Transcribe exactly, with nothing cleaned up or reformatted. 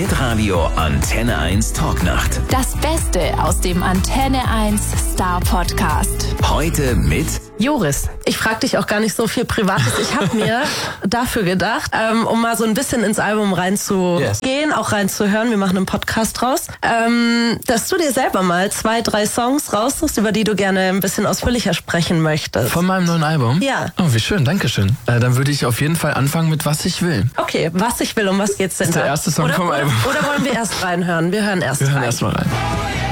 Hitradio Antenne eins Talknacht. Das Beste aus dem Antenne eins Star Podcast. Heute mit Joris. Ich frage dich auch gar nicht so viel Privates. Ich habe mir dafür gedacht, ähm, um mal so ein bisschen ins Album reinzugehen, yes. auch reinzuhören, wir machen einen Podcast draus, ähm, dass du dir selber mal zwei, drei Songs raussuchst, über die du gerne ein bisschen ausführlicher sprechen möchtest. Von meinem neuen Album? Ja. Oh, wie schön, danke schön. Äh, dann würde ich auf jeden Fall anfangen mit Was ich will. Okay, Was ich will, um was geht's denn das ist da? Der erste Song oder, vom oder, Album. Oder wollen wir erst reinhören? Wir hören erst Wir rein. hören erst mal rein.